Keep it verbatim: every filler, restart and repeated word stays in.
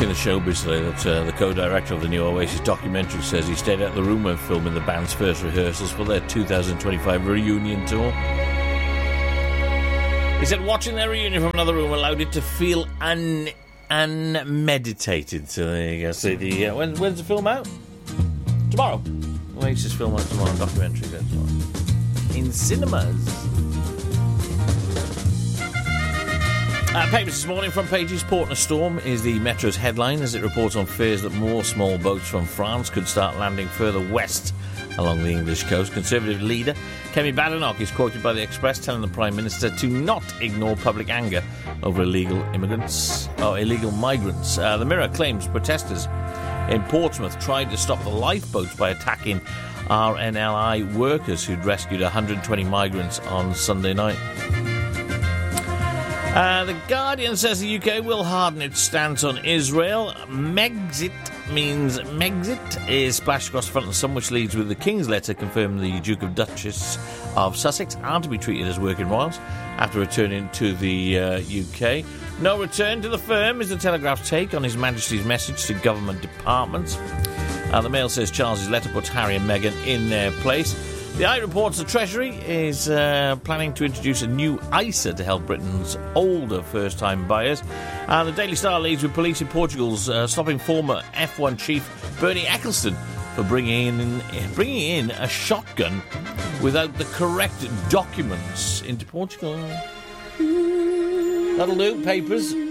in the showbiz today that uh, the co-director of the new Oasis documentary says he stayed out the room when filming the band's first rehearsals for their two thousand twenty-five reunion tour. He said watching their reunion from another room allowed it to feel un unmeditated. So there you go. So the uh, when, when's the film out? Tomorrow. Oasis film out tomorrow. Documentary goes tomorrow in cinemas. Uh, papers this morning, front pages. Port in a storm is the Metro's headline as it reports on fears that more small boats from France could start landing further west along the English coast. Conservative leader Kemi Badenoch is quoted by the Express telling the Prime Minister to not ignore public anger over illegal immigrants or illegal migrants. Uh, the Mirror claims protesters in Portsmouth tried to stop the lifeboats by attacking R N L I workers who'd rescued one hundred twenty migrants on Sunday night. Uh, the Guardian says the U K will harden its stance on Israel. Megxit means Megxit is splashed across the front of the Sun, which leads with the King's letter confirming the Duke and Duchess of Sussex are to be treated as working royals after returning to the uh, U K. No return to the firm is the Telegraph's take on His Majesty's message to government departments. Uh, the Mail says Charles's letter puts Harry and Meghan in their place. The Eye reports the Treasury is uh, planning to introduce a new I S A to help Britain's older first-time buyers. And the Daily Star leads with police in Portugal's uh, stopping former F one chief Bernie Ecclestone for bringing in, bringing in a shotgun without the correct documents into Portugal. That'll do. Papers.